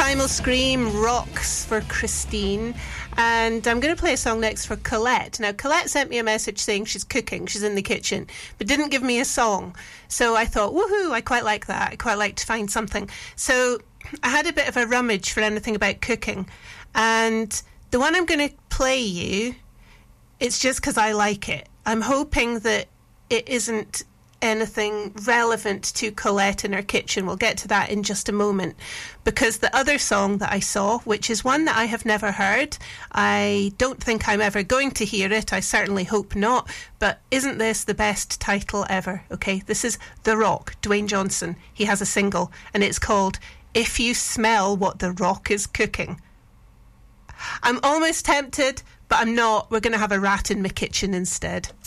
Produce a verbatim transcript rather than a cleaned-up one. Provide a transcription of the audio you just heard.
Primal Scream, Rocks for Christine. And I'm going to play a song next for Colette. Now, Colette sent me a message saying she's cooking, she's in the kitchen, but didn't give me a song. So I thought, woohoo, I quite like that. I quite like to find something. So I had a bit of a rummage for anything about cooking. And the one I'm going to play you, it's just because I like it. I'm hoping that it isn't anything relevant to Colette in her kitchen. We'll get to that in just a moment, because the other song that I saw, which is one that I have never heard, I don't think I'm ever going to hear it, I certainly hope not, but isn't this the best title ever? Okay, this is The Rock, Dwayne Johnson. He has a single and it's called If You Smell What The Rock Is Cooking. I'm almost tempted, but I'm not. We're going to have a rat in my kitchen instead.